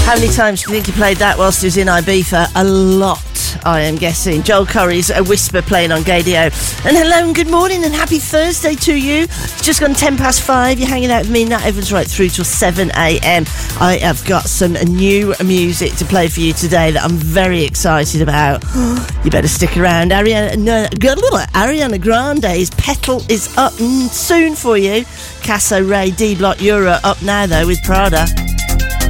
How many times do you think he played that whilst he was in Ibiza? A lot, I am guessing. Joel Curry's A Whisper playing on Gadio. And hello and good morning and happy Thursday to you. It's just gone 5:10. You're hanging out with me, Nat Evans, right through till 7 a.m. I have got some new music to play for you today that I'm very excited about. You better stick around. Ariana Grande's Petal is up soon for you. Casso Ray, D Block Euro up now though with Prada.